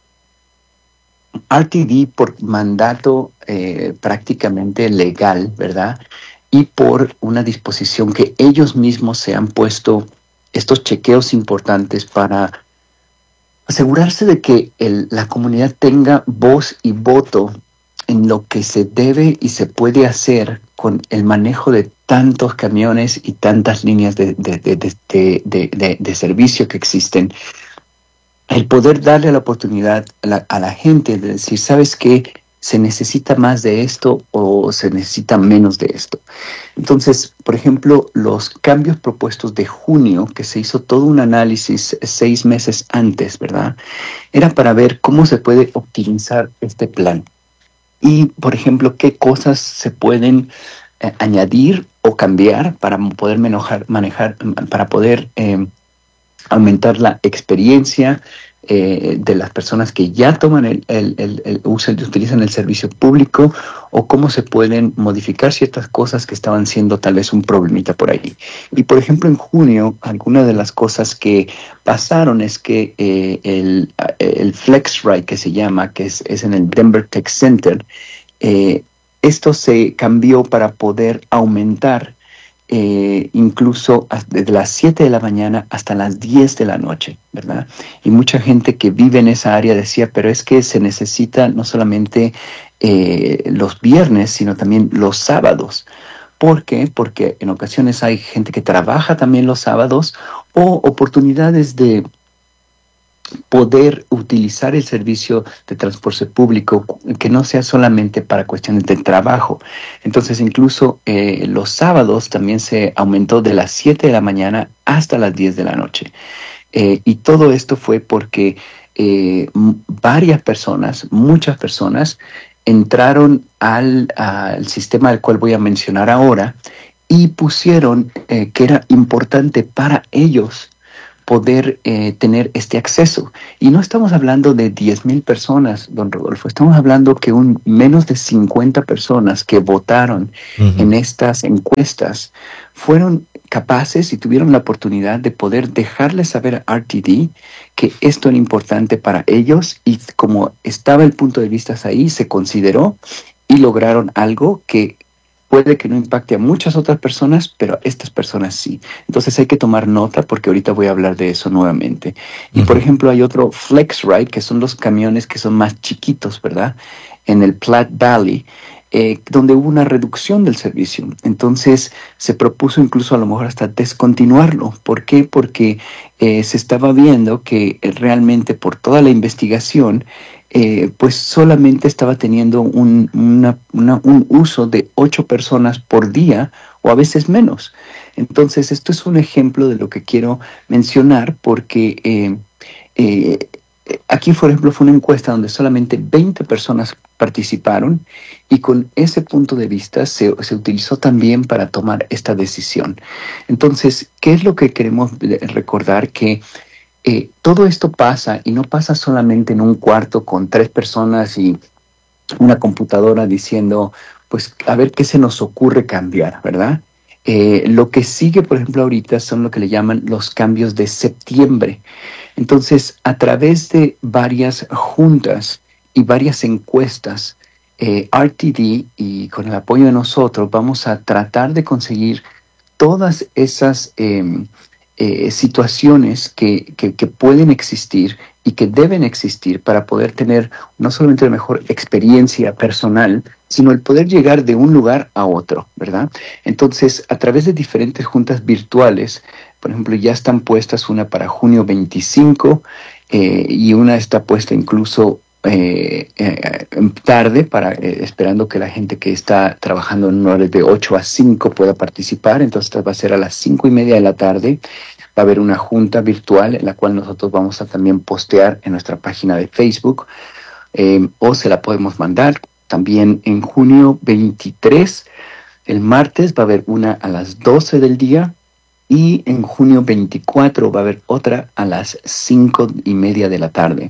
R T D, por mandato eh, prácticamente legal, ¿verdad?, y por una disposición que ellos mismos se han puesto estos chequeos importantes para asegurarse de que el, la comunidad tenga voz y voto en lo que se debe y se puede hacer con el manejo de tantos camiones y tantas líneas de, de, de, de, de, de, de servicio que existen. El poder darle la oportunidad a la, a la gente de decir, ¿sabes qué? ¿Se necesita más de esto o se necesita menos de esto? Entonces, por ejemplo, los cambios propuestos de junio, que se hizo todo un análisis seis meses antes, ¿verdad?, era para ver cómo se puede optimizar este plan. Y, por ejemplo, qué cosas se pueden eh, añadir o cambiar para poder manejar, manejar para poder eh, aumentar la experiencia Eh, de las personas que ya toman el, el, el, el usan, utilizan el servicio público, o cómo se pueden modificar ciertas cosas que estaban siendo tal vez un problemita por ahí. Y por ejemplo, en junio, algunas de las cosas que pasaron es que eh, el, el FlexRide, que se llama, que es, es en el Denver Tech Center, eh, esto se cambió para poder aumentar Eh, incluso desde las siete de la mañana hasta las diez de la noche, ¿verdad? Y mucha gente que vive en esa área decía, pero es que se necesita no solamente eh, los viernes, sino también los sábados. ¿Por qué? Porque en ocasiones hay gente que trabaja también los sábados, o oportunidades de poder utilizar el servicio de transporte público que no sea solamente para cuestiones de trabajo. Entonces, incluso eh, los sábados también se aumentó de las siete de la mañana hasta las diez de la noche. Eh, y todo esto fue porque eh, m- varias personas, muchas personas, entraron al, al sistema del cual voy a mencionar ahora y pusieron eh, que era importante para ellos poder eh, tener este acceso. Y no estamos hablando de diez mil personas, don Rodolfo, estamos hablando que un, menos de cincuenta personas que votaron uh-huh. en estas encuestas fueron capaces y tuvieron la oportunidad de poder dejarles saber a R T D que esto era importante para ellos, y como estaba el punto de vista ahí, se consideró y lograron algo que puede que no impacte a muchas otras personas, pero a estas personas sí. Entonces hay que tomar nota porque ahorita voy a hablar de eso nuevamente. Y uh-huh. por ejemplo hay otro FlexRide, que son los camiones que son más chiquitos, ¿verdad? En el Platte Valley, eh, donde hubo una reducción del servicio. Entonces se propuso incluso a lo mejor hasta descontinuarlo. ¿Por qué? Porque eh, se estaba viendo que eh, realmente por toda la investigación, Eh, pues solamente estaba teniendo un, una, una, un uso de ocho personas por día o a veces menos. Entonces esto es un ejemplo de lo que quiero mencionar porque eh, eh, aquí, por ejemplo, fue una encuesta donde solamente veinte personas participaron y con ese punto de vista se, se utilizó también para tomar esta decisión. Entonces, ¿qué es lo que queremos recordar? Que Eh, todo esto pasa, y no pasa solamente en un cuarto con tres personas y una computadora diciendo, pues, a ver qué se nos ocurre cambiar, ¿verdad? Eh, lo que sigue, por ejemplo, ahorita son lo que le llaman los cambios de septiembre. Entonces, a través de varias juntas y varias encuestas, eh, R T D y con el apoyo de nosotros vamos a tratar de conseguir todas esas Eh, Eh, situaciones que, que, que pueden existir y que deben existir para poder tener no solamente la mejor experiencia personal, sino el poder llegar de un lugar a otro, ¿verdad? Entonces, a través de diferentes juntas virtuales, por ejemplo, ya están puestas una para junio veinticinco eh, y una está puesta incluso Eh, eh, tarde, para, eh, esperando que la gente que está trabajando en horas de ocho a cinco pueda participar. Entonces va a ser a las cinco y media de la tarde. Va a haber una junta virtual en la cual nosotros vamos a también postear en nuestra página de Facebook, eh, o se la podemos mandar. También en junio veintitrés, el martes, va a haber una a las doce del día, y en junio veinticuatro va a haber otra a las cinco y media de la tarde.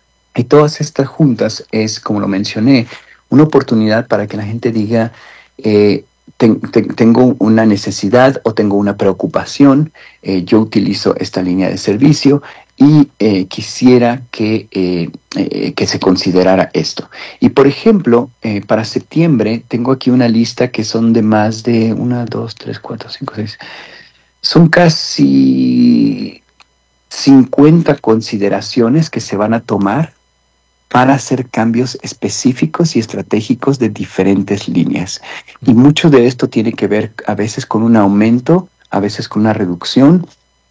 Y todas estas juntas es, como lo mencioné, una oportunidad para que la gente diga, eh, ten, ten, tengo una necesidad o tengo una preocupación, eh, yo utilizo esta línea de servicio y eh, quisiera que, eh, eh, que se considerara esto. Y por ejemplo, eh, para septiembre tengo aquí una lista que son de más de una, dos, tres, cuatro, cinco, seis. Son casi cincuenta consideraciones que se van a tomar para hacer cambios específicos y estratégicos de diferentes líneas. Y mucho de esto tiene que ver a veces con un aumento, a veces con una reducción,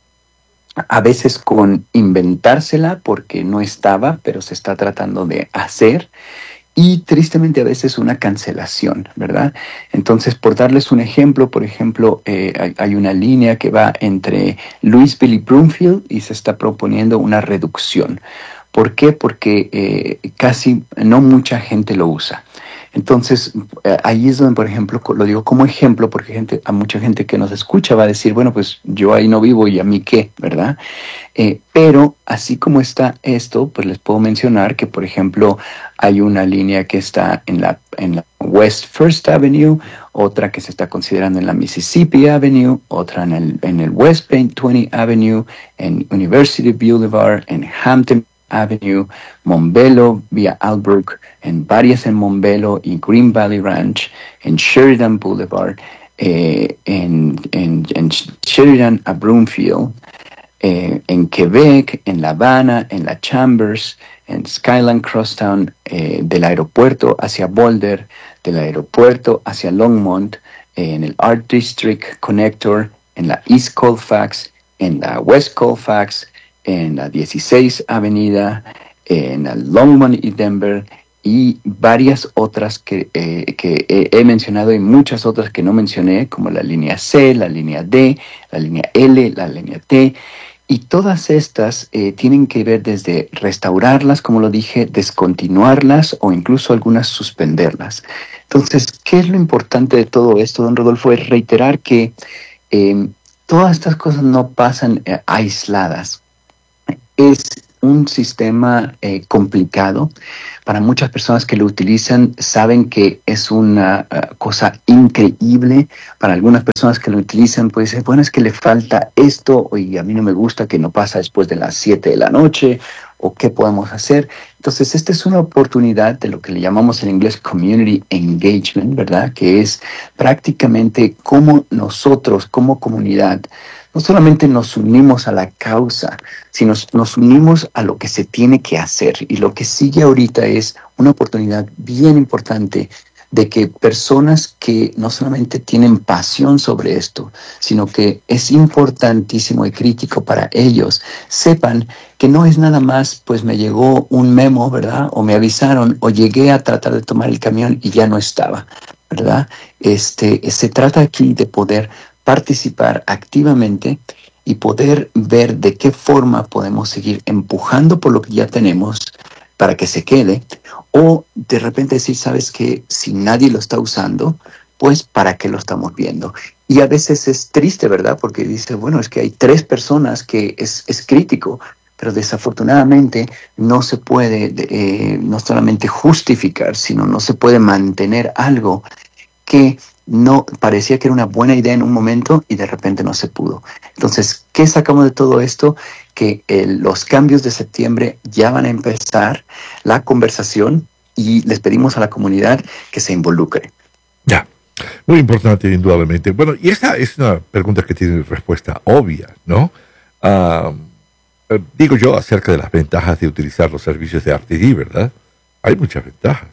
a veces con inventársela porque no estaba, pero se está tratando de hacer, y tristemente a veces una cancelación, ¿verdad? Entonces, por darles un ejemplo, por ejemplo, eh, hay, hay una línea que va entre Louisville y Broomfield y se está proponiendo una reducción. ¿Por qué? Porque eh, casi no mucha gente lo usa. Entonces, eh, ahí es donde, por ejemplo, lo digo como ejemplo, porque gente, a mucha gente que nos escucha va a decir, bueno, pues yo ahí no vivo y a mí qué, ¿verdad? Eh, pero así como está esto, pues les puedo mencionar que, por ejemplo, hay una línea que está en la, en la West First Avenue, otra que se está considerando en la Mississippi Avenue, otra en el, en el West twentieth Avenue, en University Boulevard, en Hampton Avenue, Montbello vía Albrook, en varias en Montbello y Green Valley Ranch, en Sheridan Boulevard, eh, en, en, en Sheridan a Broomfield, eh, en Quebec, en La Habana, en La Chambers, en Skyline Crosstown, eh, del aeropuerto hacia Boulder, del aeropuerto hacia Longmont, eh, en el Art District Connector, en la East Colfax, en la West Colfax, en la dieciséis Avenida, en el Longmont y Denver, y varias otras que, eh, que he, he mencionado y muchas otras que no mencioné, como la línea C, la línea D, la línea L, la línea T. Y todas estas eh, tienen que ver desde restaurarlas, como lo dije, descontinuarlas o incluso algunas suspenderlas. Entonces, ¿qué es lo importante de todo esto, don Rodolfo? Es reiterar que eh, todas estas cosas no pasan eh, aisladas. Es un sistema eh, complicado. Para muchas personas que lo utilizan saben que es una uh, cosa increíble. Para algunas personas que lo utilizan, pues es bueno, es que le falta esto, y a mí no me gusta que no pasa después de las siete de la noche, o qué podemos hacer. Entonces, esta es una oportunidad de lo que le llamamos en inglés community engagement, ¿verdad? Que es prácticamente cómo nosotros, como comunidad, no solamente nos unimos a la causa, sino nos unimos a lo que se tiene que hacer. Y lo que sigue ahorita es una oportunidad bien importante de que personas que no solamente tienen pasión sobre esto, sino que es importantísimo y crítico para ellos, sepan que no es nada más, pues me llegó un memo, ¿verdad? O me avisaron, o llegué a tratar de tomar el camión y ya no estaba, ¿verdad? Este, se trata aquí de poder participar activamente y poder ver de qué forma podemos seguir empujando por lo que ya tenemos para que se quede, o de repente decir, sabes que si nadie lo está usando, pues ¿para qué lo estamos viendo? Y a veces es triste, ¿verdad? Porque dice, bueno, es que hay tres personas que es, es crítico, pero desafortunadamente no se puede eh, no solamente justificar, sino no se puede mantener algo que no parecía que era una buena idea en un momento y de repente no se pudo. Entonces, ¿qué sacamos de todo esto? Que eh, los cambios de septiembre ya van a empezar la conversación y les pedimos a la comunidad que se involucre. Ya, muy importante, indudablemente. Bueno, y esta es una pregunta que tiene respuesta obvia, ¿no? Uh, eh, digo yo acerca de las ventajas de utilizar los servicios de R T D, ¿verdad? Hay muchas ventajas.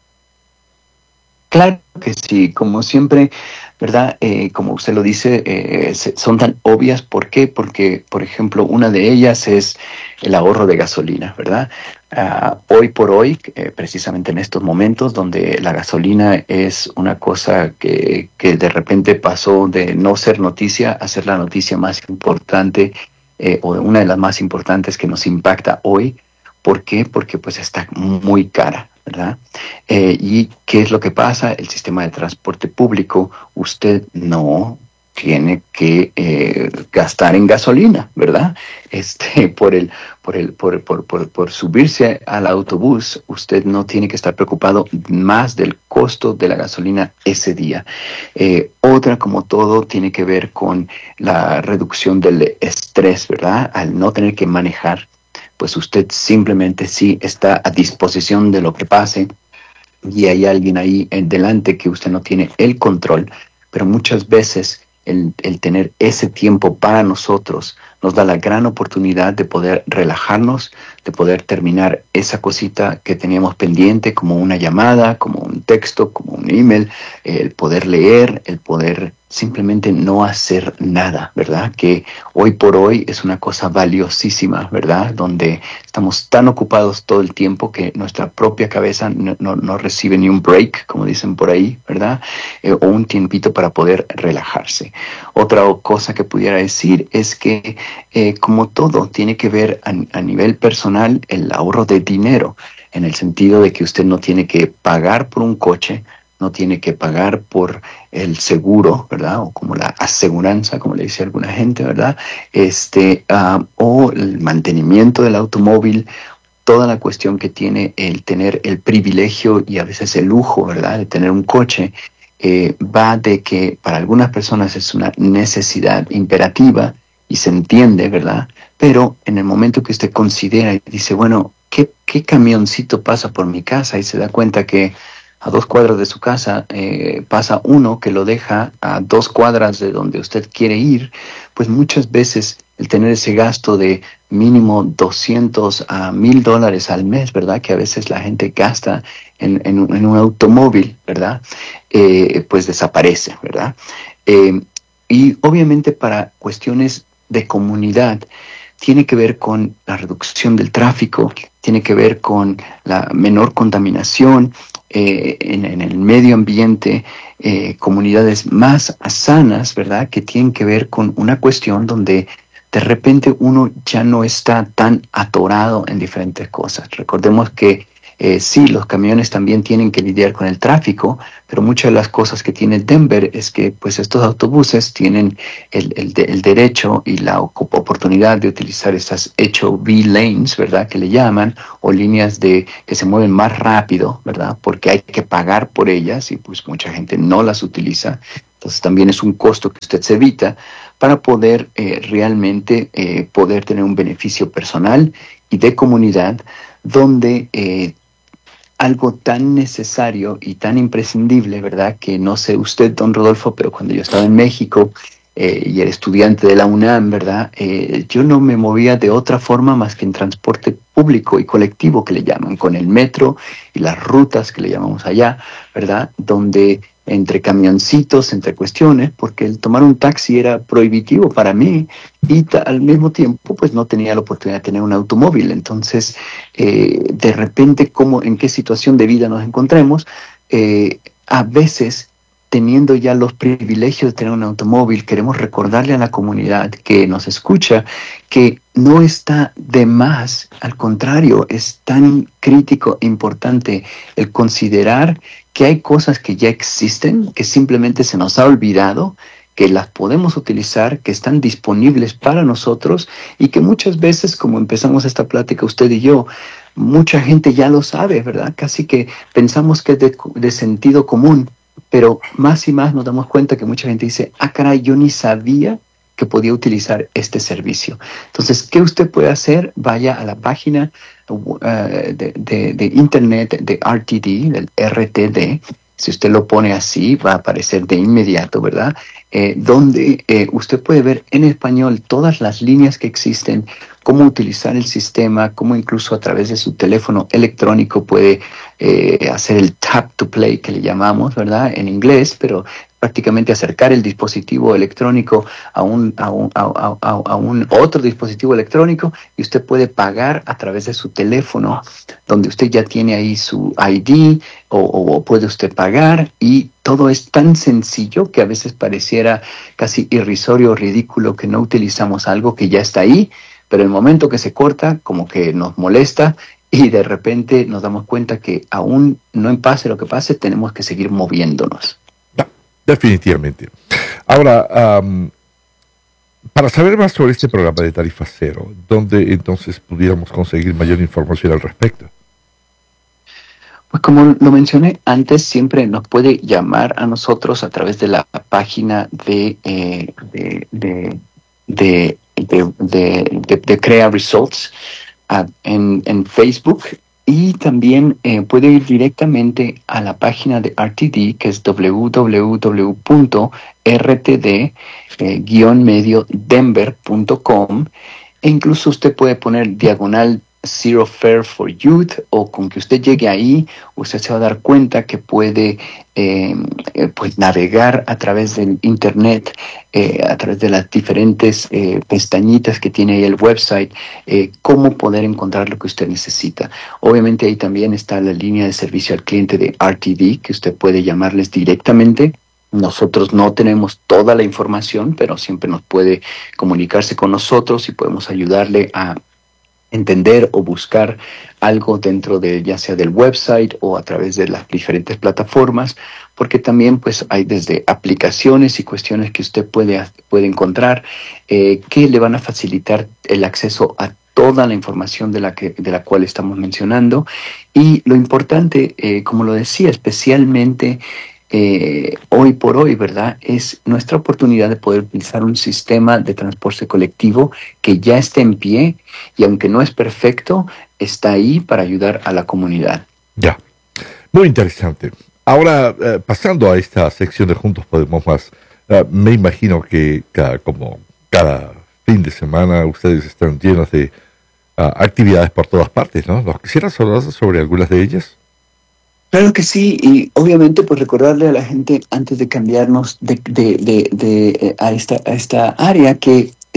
Claro que sí, como siempre, ¿verdad? Eh, como usted lo dice, eh, son tan obvias. ¿Por qué? Porque, por ejemplo, una de ellas es el ahorro de gasolina, ¿verdad? Uh, hoy por hoy, eh, precisamente en estos momentos donde la gasolina es una cosa que, que de repente pasó de no ser noticia a ser la noticia más importante, eh, o una de las más importantes que nos impacta hoy. ¿Por qué? Porque pues está muy cara, ¿verdad? Eh, ¿Y qué es lo que pasa? El sistema de transporte público, usted no tiene que eh, gastar en gasolina, ¿verdad? Este, por el, por el, por, por, por, por subirse al autobús, usted no tiene que estar preocupado más del costo de la gasolina ese día. Eh, otra, como todo, tiene que ver con la reducción del estrés, ¿verdad? Al no tener que manejar, pues usted simplemente sí está a disposición de lo que pase y hay alguien ahí en delante que usted no tiene el control, pero muchas veces el, el tener ese tiempo para nosotros nos da la gran oportunidad de poder relajarnos, de poder terminar esa cosita que teníamos pendiente, como una llamada, como un texto, como un email, el poder leer, el poder simplemente no hacer nada, ¿verdad? Que hoy por hoy es una cosa valiosísima, ¿verdad? Donde estamos tan ocupados todo el tiempo que nuestra propia cabeza no, no, no recibe ni un break, como dicen por ahí, ¿verdad? Eh, o un tiempito para poder relajarse. Otra cosa que pudiera decir es que, eh, como todo, tiene que ver a, a nivel personal el ahorro de dinero, en el sentido de que usted no tiene que pagar por un coche, no tiene que pagar por el seguro, ¿verdad? O como la aseguranza, como le dice alguna gente, ¿verdad? Este, uh, o el mantenimiento del automóvil, toda la cuestión que tiene el tener el privilegio y a veces el lujo, ¿verdad? De tener un coche, eh, va de que para algunas personas es una necesidad imperativa y se entiende, ¿verdad? Pero en el momento que usted considera y dice, bueno, ¿qué, qué camioncito pasa por mi casa? Y se da cuenta que a dos cuadras de su casa eh, pasa uno que lo deja a dos cuadras de donde usted quiere ir, pues muchas veces el tener ese gasto de mínimo doscientos a mil dólares al mes, ¿verdad? Que a veces la gente gasta en, en, un, en un automóvil, ¿verdad? Eh, pues desaparece, ¿verdad? Eh, y obviamente para cuestiones de comunidad, tiene que ver con la reducción del tráfico, tiene que ver con la menor contaminación eh, en, en el medio ambiente, eh, comunidades más sanas, ¿verdad? Que tienen que ver con una cuestión donde de repente uno ya no está tan atorado en diferentes cosas. Recordemos que Eh, sí, los camiones también tienen que lidiar con el tráfico, pero muchas de las cosas que tiene Denver es que pues estos autobuses tienen el, el, de, el derecho y la oportunidad de utilizar esas H O V lanes, ¿verdad? Que le llaman, o líneas de que se mueven más rápido, ¿verdad? Porque hay que pagar por ellas y pues mucha gente no las utiliza. Entonces también es un costo que usted se evita para poder eh, realmente eh, poder tener un beneficio personal y de comunidad donde eh, algo tan necesario y tan imprescindible, ¿verdad? Que no sé usted, don Rodolfo, pero cuando yo estaba en México eh, y era estudiante de la UNAM, ¿verdad? Eh, yo no me movía de otra forma más que en transporte público y colectivo, que le llaman, con el metro y las rutas que le llamamos allá, ¿verdad? Donde entre camioncitos, entre cuestiones, porque el tomar un taxi era prohibitivo para mí y ta- al mismo tiempo pues no tenía la oportunidad de tener un automóvil. Entonces, eh, de repente, ¿cómo, en qué situación de vida nos encontremos? Eh, a veces, teniendo ya los privilegios de tener un automóvil, queremos recordarle a la comunidad que nos escucha que no está de más, al contrario, es tan crítico e importante el considerar que hay cosas que ya existen, que simplemente se nos ha olvidado, que las podemos utilizar, que están disponibles para nosotros y que muchas veces, como empezamos esta plática usted y yo, mucha gente ya lo sabe, ¿verdad? Casi que pensamos que es de, de sentido común, pero más y más nos damos cuenta que mucha gente dice, ah, caray, yo ni sabía que podía utilizar este servicio. Entonces, ¿qué usted puede hacer? Vaya a la página uh, de, de, de internet de R T D, del R T D. Si usted lo pone así, va a aparecer de inmediato, ¿verdad? Eh, donde eh, usted puede ver en español todas las líneas que existen, cómo utilizar el sistema, cómo incluso a través de su teléfono electrónico puede eh, hacer el tap to play, que le llamamos, ¿verdad? En inglés, pero prácticamente acercar el dispositivo electrónico a un, a un, a, a, a un otro dispositivo electrónico y usted puede pagar a través de su teléfono, donde usted ya tiene ahí su I D o, o puede usted pagar, y todo es tan sencillo que a veces pareciera casi irrisorio o ridículo que no utilizamos algo que ya está ahí, pero el momento que se corta como que nos molesta y de repente nos damos cuenta que aún no pase lo que pase, tenemos que seguir moviéndonos. Definitivamente. Ahora, um, para saber más sobre este programa de Tarifa Cero, ¿dónde entonces pudiéramos conseguir mayor información al respecto? Pues como lo mencioné antes, siempre nos puede llamar a nosotros a través de la página de, eh, de, de, de, de, de, de, de Crea Results uh, en, en Facebook. Y también eh, puede ir directamente a la página de R T D, que es w w w punto r t d guion medio denver punto com, e incluso usted puede poner diagonal Zero Fare for Youth, o con que usted llegue ahí, usted se va a dar cuenta que puede eh, pues navegar a través del internet, eh, a través de las diferentes eh, pestañitas que tiene ahí el website, eh, cómo poder encontrar lo que usted necesita. Obviamente ahí también está la línea de servicio al cliente de R T D, que usted puede llamarles directamente. Nosotros no tenemos toda la información, pero siempre nos puede comunicarse con nosotros y podemos ayudarle a entender o buscar algo dentro de, ya sea del website o a través de las diferentes plataformas, porque también pues hay desde aplicaciones y cuestiones que usted puede, puede encontrar eh, que le van a facilitar el acceso a toda la información de la, que, de la cual estamos mencionando. Y lo importante, eh, como lo decía, especialmente Eh, hoy por hoy, ¿verdad? Es nuestra oportunidad de poder utilizar un sistema de transporte colectivo que ya está en pie y aunque no es perfecto, está ahí para ayudar a la comunidad. Ya, muy interesante. Ahora, eh, pasando a esta sección de Juntos Podemos Más, eh, me imagino que cada, como cada fin de semana ustedes están llenos de uh, actividades por todas partes, ¿no? ¿Nos quisieras hablar sobre algunas de ellas? Claro que sí, y obviamente pues recordarle a la gente antes de cambiarnos de, de, de, de, a, esta, a esta área que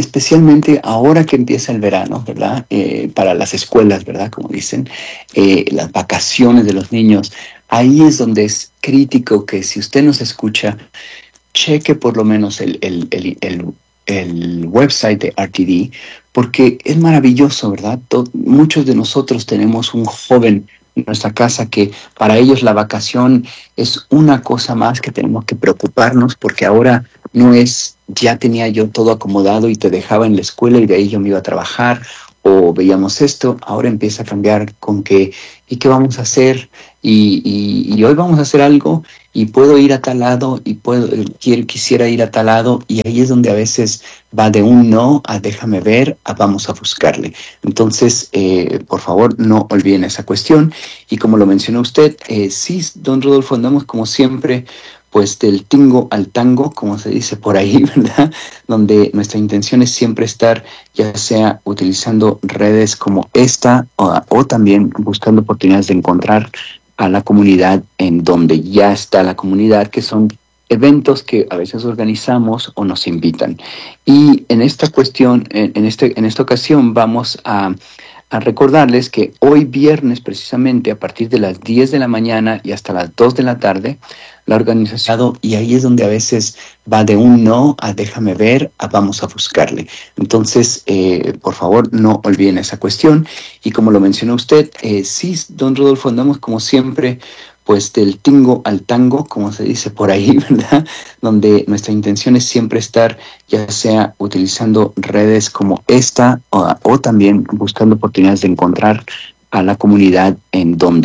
especialmente ahora que empieza el verano, ¿verdad? Eh, para las escuelas, ¿verdad? Como dicen, eh, las vacaciones de los niños. Ahí es donde es crítico que si usted nos escucha, cheque por lo menos el, el, el, el, el website de R T D, porque es maravilloso, ¿verdad? Todo, muchos de nosotros tenemos un joven en nuestra casa que para ellos la vacación es una cosa más que tenemos que preocuparnos, porque ahora no es, ya tenía yo todo acomodado y te dejaba en la escuela y de ahí yo me iba a trabajar, o veíamos esto, ahora empieza a cambiar con que, ¿y qué vamos a hacer? Y, y, y hoy vamos a hacer algo y puedo ir a tal lado y puedo, quiero, quisiera ir a tal lado, y ahí es donde a veces va de un no a déjame ver, a vamos a buscarle. Entonces, eh, por favor, no olviden esa cuestión. Y como lo mencionó usted, eh, sí, don Rodolfo, andamos como siempre, pues del tingo al tango, como se dice por ahí, ¿verdad? Donde nuestra intención es siempre estar, ya sea utilizando redes como esta o, o también buscando oportunidades de encontrar a la comunidad en donde ya está la comunidad, que son eventos que a veces organizamos o nos invitan. Y en esta cuestión, en, en, este, en esta ocasión vamos a, a recordarles que hoy viernes, precisamente a partir de las diez de la mañana y hasta las dos de la tarde, la organización, y ahí es donde a veces va de un no a déjame ver, a vamos a buscarle. Entonces, eh, por favor, no olviden esa cuestión. Y como lo mencionó usted, eh, sí, don Rodolfo, andamos como siempre, pues del tingo al tango, como se dice por ahí, ¿verdad? Donde nuestra intención es siempre estar, ya sea utilizando redes como esta o, o también buscando oportunidades de encontrar a la comunidad en donde